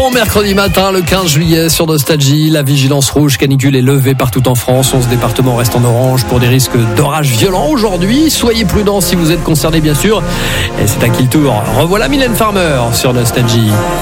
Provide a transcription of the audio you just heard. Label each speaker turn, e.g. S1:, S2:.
S1: Bon mercredi matin, le 15 juillet sur Nostalgie, la vigilance rouge canicule est levée partout en France. 11 départements restent en orange pour des risques d'orages violents aujourd'hui. Soyez prudents si vous êtes concernés bien sûr. Et c'est à qui le tour? Revoilà Mylène Farmer sur Nostalgie.